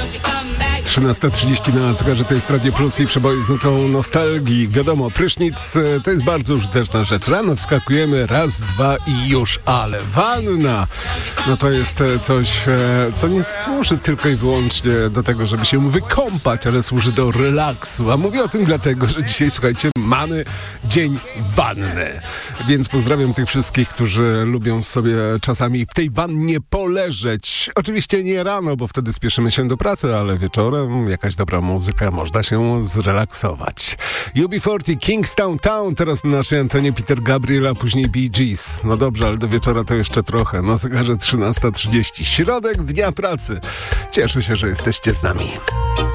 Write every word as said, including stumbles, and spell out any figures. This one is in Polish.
trzynasta trzydzieści na zegarze, to jest Radio Plus i przeboje z nutą nostalgii. Wiadomo, prysznic to jest bardzo użyteczna rzecz. Rano wskakujemy raz, dwa i już, ale wanna, no to jest coś, co nie służy tylko i wyłącznie do tego, żeby się wykąpać, ale służy do relaksu. A mówię o tym dlatego, że dzisiaj, słuchajcie, mamy Dzień Wanny. Więc pozdrawiam tych wszystkich, którzy lubią sobie czasami w tej wannie poleżeć. Oczywiście nie rano, bo wtedy spieszymy się do pracy, ale wieczorem jakaś dobra muzyka, można się zrelaksować. U B czterdzieści, Kingstown Town, teraz na naszej antenie Peter Gabriel, a później Bee Gees. No dobrze, ale do wieczora to jeszcze trochę. Na zegarze trzynasta trzydzieści. Środek dnia pracy. Cieszę się, że jesteście z nami.